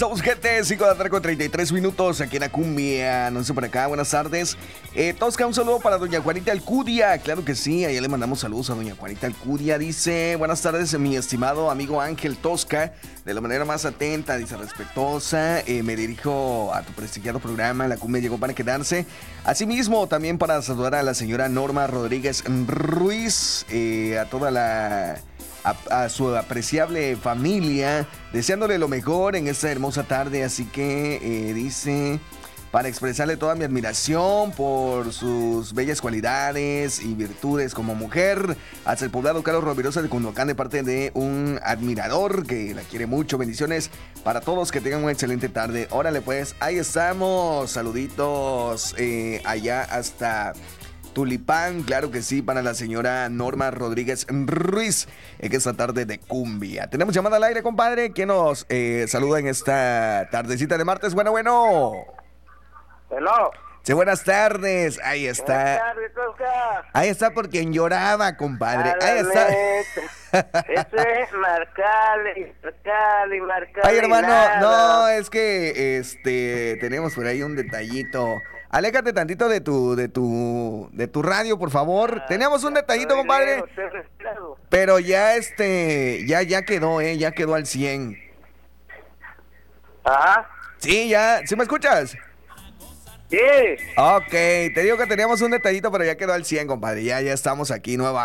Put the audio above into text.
Somos gente, 5 de la tarde con 33 minutos aquí en la cumbia. No sé por acá, buenas tardes. Tosca, un saludo para doña Juanita Alcudia. Claro que sí, allá le mandamos saludos a doña Juanita Alcudia. Dice, buenas tardes, mi estimado amigo Ángel Tosca. De la manera más atenta, dice, respetuosa. Me dirijo a tu prestigiado programa, La Cumbia llegó para quedarse. Asimismo, también para saludar a la señora Norma Rodríguez Ruiz, a toda a su apreciable familia, deseándole lo mejor en esta hermosa tarde. Así que dice, para expresarle toda mi admiración por sus bellas cualidades y virtudes como mujer, hasta el poblado Carlos Rovirosa de Cunduacán, de parte de un admirador que la quiere mucho. Bendiciones para todos, que tengan una excelente tarde. Órale pues, ahí estamos, saluditos allá hasta Tulipán, claro que sí, para la señora Norma Rodríguez Ruiz en esta tarde de cumbia. Tenemos llamada al aire, compadre. ¿Quién nos saluda en esta tardecita de martes? Bueno. Hello. Sí, buenas tardes. Ahí está. Buenas tardes, Oscar. Ahí está por quien lloraba, compadre. Ahí está. Eso es marcarle. Ay, hermano, nada. no, es que tenemos por ahí un detallito. Aléjate tantito de tu radio, por favor. Teníamos un detallito, compadre. Pero ya ya quedó, ya quedó al 100. Ajá. Sí, ya, ¿sí me escuchas? Sí. Ok, te digo que teníamos un detallito, pero ya quedó al 100, compadre. Ya estamos aquí nuevamente.